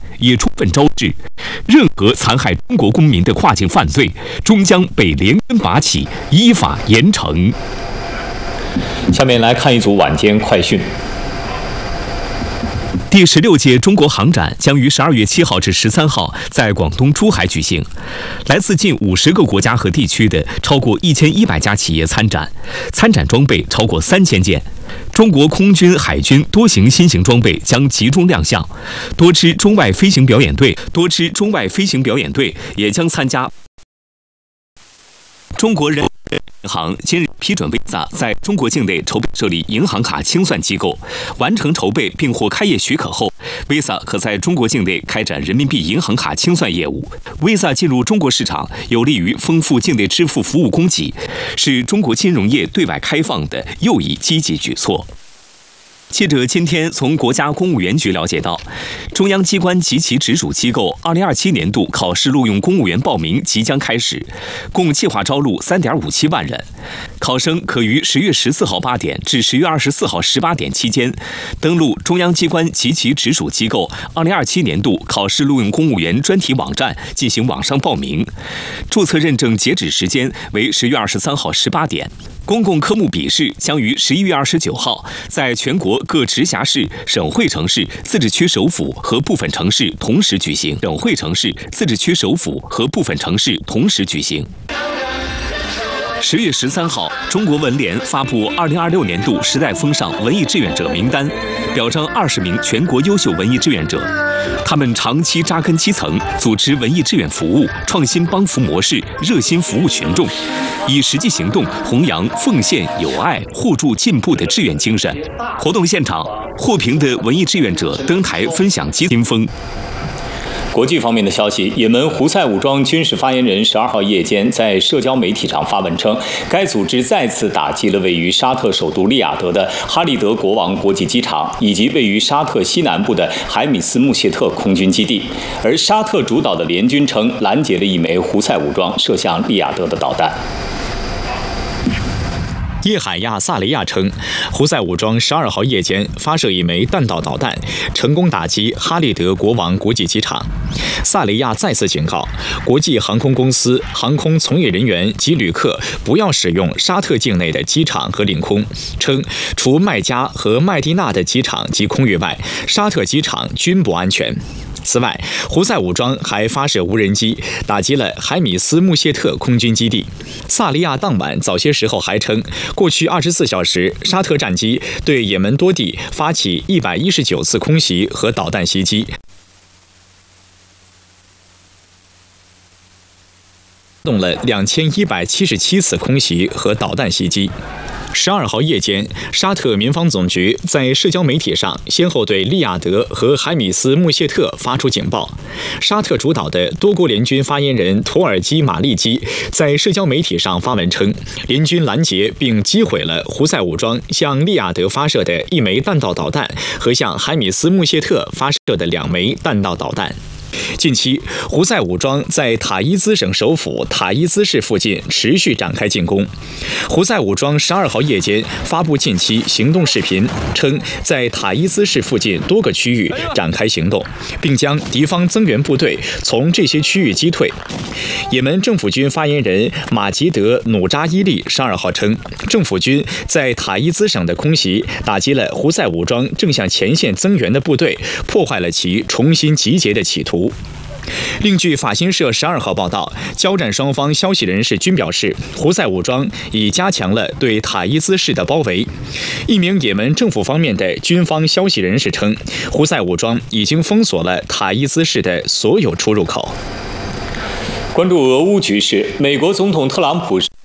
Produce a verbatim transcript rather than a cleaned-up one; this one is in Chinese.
也充分昭示，任何残害中国公民的跨境犯罪，终将被连根拔起，依法严惩。 下面来看一组晚间快讯。 第十六届中国航展将于十二月七号至十三号在广东珠海举行，来自近五十个国家和地区的超过一千一百家企业参展，参展装备超过三千件。中国空军、海军多型新型装备将集中亮相，多支中外飞行表演队，多支中外飞行表演队也将参加。中国人民银行今日批准 Visa 在中国境内筹备设立银行卡清算机构，完成筹备并获开业许可后 ，Visa 可在中国境内开展人民币银行卡清算业务。Visa 进入中国市场，有利于丰富境内支付服务供给，是中国金融业对外开放的又一积极举措。记者今天从国家公务员局了解到，中央机关及其直属机构二零二七年度考试录用公务员报名即将开始，共计划招录 三点五七万人。考生可于十月十四号八点至十月二十四号十八点期间，登录中央机关及其直属机构二零二七年度考试录用公务员专题网站进行网上报名，注册认证截止时间为十月二十三号十八点。公共科目笔试将于十一月二十九号在全国各直辖市、省会城市、自治区首府和部分城市同时举行。省会城市、自治区首府和部分城市同时举行。十月十三号，中国文联发布二零二六年度时代风尚文艺志愿者名单，表彰二十名全国优秀文艺志愿者。他们长期扎根基层，组织文艺志愿服务，创新帮扶模式，热心服务群众，以实际行动弘扬奉献、友爱、互助进步的志愿精神。活动现场，获评的文艺志愿者登台分享激新风。 国际方面的消息，也门胡塞武装军事发言人十二号夜间在社交媒体上发文称，该组织再次打击了位于沙特首都利雅得的哈利德国王国际机场，以及位于沙特西南部的海米斯穆谢特空军基地。而沙特主导的联军称，拦截了一枚胡塞武装射向利雅得的导弹。 叶海亚萨雷亚称，胡塞武装十二号夜间发射一枚弹道导弹，成功打击哈利德国王国际机场。萨雷亚再次警告国际航空公司、航空从业人员及旅客不要使用沙特境内的机场和领空，称除麦加和麦地那的机场及空域外，沙特机场均不安全。此外，胡塞武装还发射无人机，打击了海米斯穆谢特空军基地。萨利亚当晚早些时候还称，过去二十四小时，沙特战机对也门多地发起一百一十九次空袭和导弹袭击，动了两千一百七十七次空袭和导弹袭击。十二号夜间，沙特民防总局在社交媒体上先后对利雅得和海米斯穆谢特发出警报。沙特主导的多国联军发言人图尔基马利基在社交媒体上发文称，联军拦截并击毁了胡塞武装向利雅得发射的一枚弹道导弹和向海米斯穆谢特发射的两枚弹道导弹。近期，胡塞武装在塔伊兹省首府塔伊兹市附近持续展开进攻。胡塞武装十二号夜间发布近期行动视频，称在塔伊兹市附近多个区域展开行动，并将敌方增援部队从这些区域击退。也门政府军发言人马吉德·努扎伊利十二号称，政府军在塔伊兹省的空袭打击了胡塞武装正向前线增援的部队，破坏了其重新集结的企图。另据法新社十二号报道，交战双方消息人士均表示，胡塞武装已加强了对塔伊兹市的包围。一名也门政府方面的军方消息人士称，胡塞武装已经封锁了塔伊兹市的所有出入口。 关注俄乌局势，美国总统特朗普